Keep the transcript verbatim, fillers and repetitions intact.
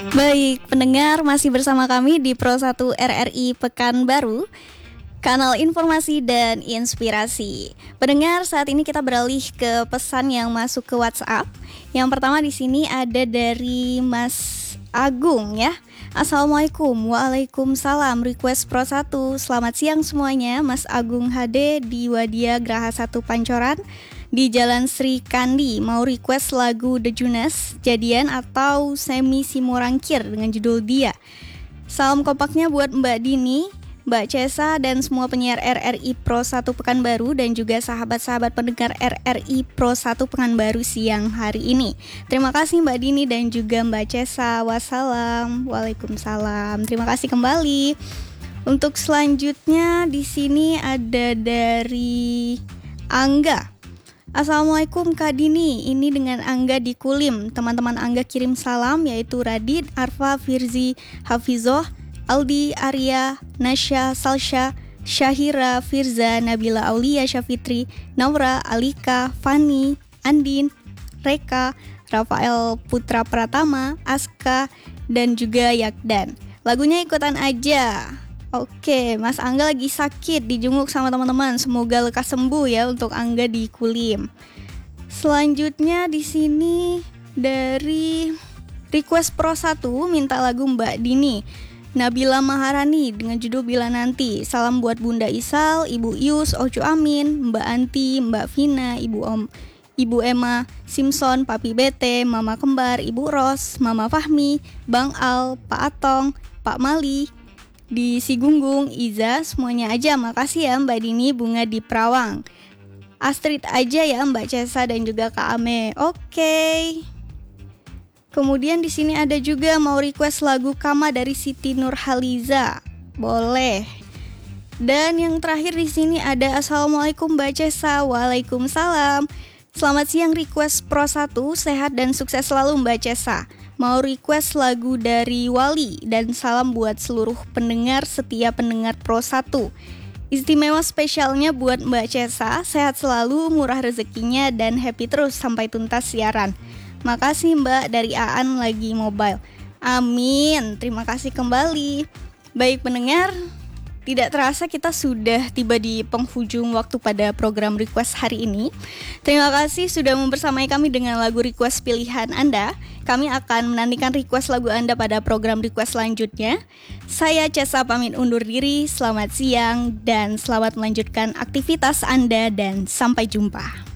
Baik, pendengar masih bersama kami di Pro satu R R I Pekanbaru, kanal informasi dan inspirasi. Pendengar, saat ini kita beralih ke pesan yang masuk ke WhatsApp. Yang pertama di sini ada dari Mas Agung ya. Assalamualaikum. Waalaikumsalam. Request Pro satu. Selamat siang semuanya. Mas Agung H D di Wadia Graha satu Pancoran di Jalan Sri Kandi. Mau request lagu The Junas, Jadian atau Semi Simorangkir dengan judul Dia. Salam kompaknya buat Mbak Dini, Mbak Cesa dan semua penyiar R R I Pro satu Pekanbaru dan juga sahabat-sahabat pendengar R R I Pro satu Pekanbaru siang hari ini. Terima kasih Mbak Dini dan juga Mbak Cesa. Wassalam. Waalaikumsalam. Terima kasih kembali. Untuk selanjutnya di sini ada dari Angga. Assalamualaikum Kak Dini, ini dengan Angga di Kulim. Teman-teman Angga kirim salam yaitu Radit, Arfa, Firzi, Hafizoh, Aldi, Arya, Nasya, Salsha, Syahira, Firza, Nabila Aulia, Syafitri, Naura, Alika, Fani, Andin, Reka, Rafael Putra Pratama, Aska, dan juga Yakdan. Lagunya ikutan aja. Oke, Mas Angga lagi sakit, dijenguk sama teman-teman. Semoga lekas sembuh ya untuk Angga di Kulim. Selanjutnya di sini dari Request Pro satu minta lagu Mbak Dini, Nabila Maharani dengan judul Bila Nanti. Salam buat Bunda Isal, Ibu Ius, Ocu Amin, Mbak Anti, Mbak Vina, Ibu Om, Ibu Emma, Simpson, Papi Bete, Mama Kembar, Ibu Ros, Mama Fahmi, Bang Al, Pak Atong, Pak Mali, di Sigunggung, Iza, semuanya aja. Makasih ya Mbak Dini, Bunga di Perawang. Astrid aja ya Mbak Cesa dan juga Kak Ame. Oke. Kemudian di sini ada juga mau request lagu Kama dari Siti Nurhaliza. Boleh. Dan yang terakhir di sini ada Assalamualaikum Mbak Cesa. Waalaikumsalam. Selamat siang request Pro satu, sehat dan sukses selalu Mbak Cesa. Mau request lagu dari Wali dan salam buat seluruh pendengar setia pendengar Pro satu. Istimewa spesialnya buat Mbak Cesa, sehat selalu, murah rezekinya dan happy terus sampai tuntas siaran. Makasih Mbak dari Aan lagi mobile. Amin. Terima kasih kembali. Baik pendengar, tidak terasa kita sudah tiba di penghujung waktu pada program request hari ini. Terima kasih sudah membersamai kami dengan lagu request pilihan Anda. Kami akan menantikan request lagu Anda pada program request selanjutnya. Saya Cesa pamit undur diri. Selamat siang dan selamat melanjutkan aktivitas Anda dan sampai jumpa.